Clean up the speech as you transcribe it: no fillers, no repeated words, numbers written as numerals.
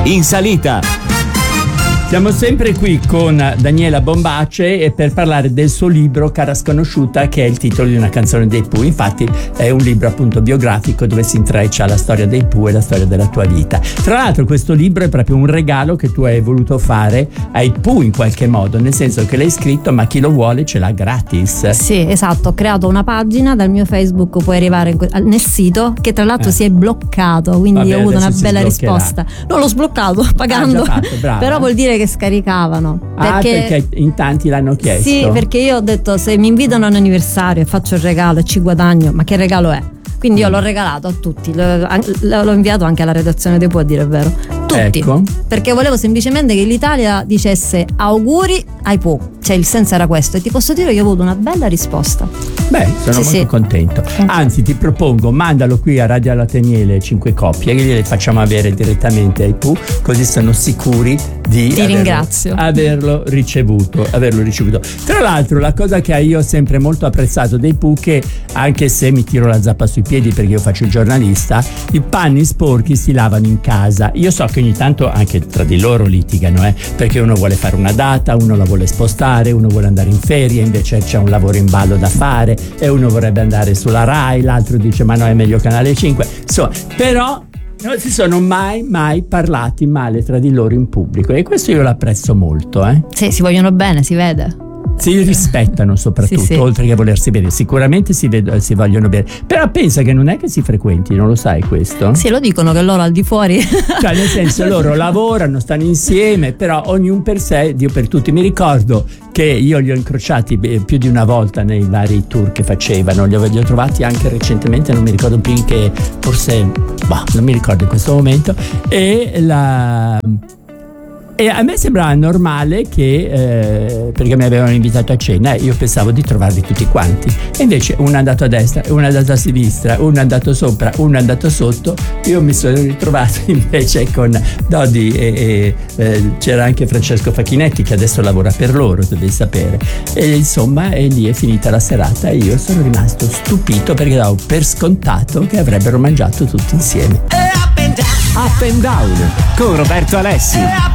in salita. Siamo sempre qui con Daniela Bombace e per parlare del suo libro Cara Sconosciuta, che è il titolo di una canzone dei Pooh. Infatti è un libro appunto biografico dove si intreccia la storia dei Pooh e la storia della tua vita. Tra l'altro questo libro è proprio un regalo che tu hai voluto fare ai Pooh in qualche modo, nel senso che l'hai scritto ma chi lo vuole ce l'ha gratis. Sì, esatto, ho creato una pagina dal mio Facebook, puoi arrivare nel sito che tra l'altro si è bloccato, quindi ho avuto una bella risposta. No, l'ho sbloccato pagando, però vuol dire che scaricavano perché in tanti l'hanno chiesto. Sì, perché io ho detto se mi invitano a un anniversario e faccio il regalo e ci guadagno, ma che regalo è? Quindi io l'ho regalato a tutti, l'ho inviato anche alla redazione dei Pooh, a dire il vero, tutti, ecco. Perché volevo semplicemente che l'Italia dicesse auguri ai Pooh, cioè il senso era questo, e ti posso dire che ho avuto una bella risposta. Beh, sono molto contento. Anzi, ti propongo, mandalo qui a Radio Lateniele 5 copie che gliele facciamo avere direttamente ai Pooh, così sono sicuri di averlo ricevuto. Tra l'altro, la cosa che io ho sempre molto apprezzato dei Pooh, che anche se mi tiro la zappa sui piedi perché io faccio il giornalista, i panni sporchi si lavano in casa. Io so che ogni tanto anche tra di loro litigano, perché uno vuole fare una data, uno la vuole spostare, uno vuole andare in ferie, invece c'è un lavoro in ballo da fare e uno vorrebbe andare sulla Rai, l'altro dice ma no, è meglio Canale 5. Insomma, però non si sono mai parlati male tra di loro in pubblico, e questo io l'apprezzo molto. Sì, si vogliono bene, si vede. Si rispettano soprattutto, sì. Oltre che volersi bene, sicuramente si vogliono bene, però pensa che non è che si frequentino, lo sai questo? Sì, lo dicono che loro al di fuori cioè nel senso loro lavorano, stanno insieme, però ognuno per sé, Dio per tutti. Mi ricordo che io li ho incrociati più di una volta nei vari tour che facevano, li ho trovati anche recentemente, non mi ricordo più in che, forse non mi ricordo in questo momento, e a me sembrava normale che perché mi avevano invitato a cena, io pensavo di trovarli tutti quanti, e invece uno è andato a destra, uno è andato a sinistra, uno è andato sopra, uno è andato sotto. Io mi sono ritrovato invece con Dodi e c'era anche Francesco Facchinetti, che adesso lavora per loro, devi sapere, e insomma e lì è finita la serata e io sono rimasto stupito perché davo per scontato che avrebbero mangiato tutti insieme. Up and Down con Roberto Alessi.